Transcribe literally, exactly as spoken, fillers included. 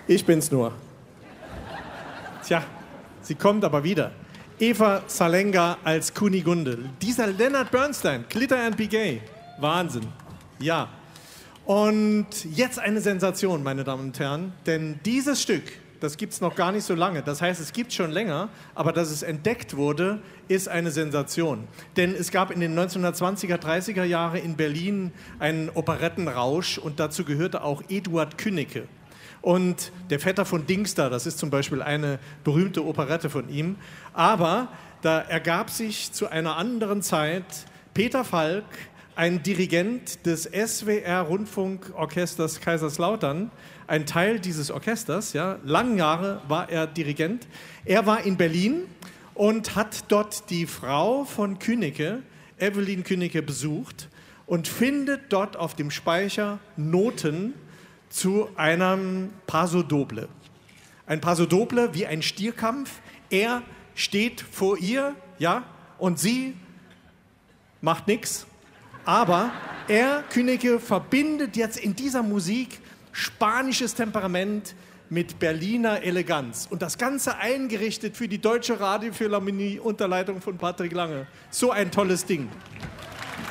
Ich bin's nur. Tja, sie kommt aber wieder. Eva Salenga als Kunigunde. Dieser Leonard Bernstein, Glitter and Be Gay. Wahnsinn. Ja. Und jetzt eine Sensation, meine Damen und Herren. Denn dieses Stück, das gibt es noch gar nicht so lange. Das heißt, es gibt es schon länger, aber dass es entdeckt wurde, ist eine Sensation. Denn es gab in den neunzehnhundertzwanziger, dreißiger Jahre in Berlin einen Operettenrausch und dazu gehörte auch Eduard Künneke. Und der Vetter von Dingster, das ist zum Beispiel eine berühmte Operette von ihm. Aber da ergab sich zu einer anderen Zeit Peter Falk, ein Dirigent des S W R-Rundfunkorchesters Kaiserslautern, ein Teil dieses Orchesters, ja, lange Jahre war er Dirigent. Er war in Berlin und hat dort die Frau von Künneke, Evelyn Künneke, besucht und findet dort auf dem Speicher Noten zu einem Paso Doble. Ein Paso Doble wie ein Stierkampf. Er steht vor ihr, ja, und sie macht nichts. Aber er, Künneke, verbindet jetzt in dieser Musik spanisches Temperament mit Berliner Eleganz. Und das Ganze eingerichtet für die Deutsche Radiophilharmonie unter Leitung von Patrick Lange. So ein tolles Ding.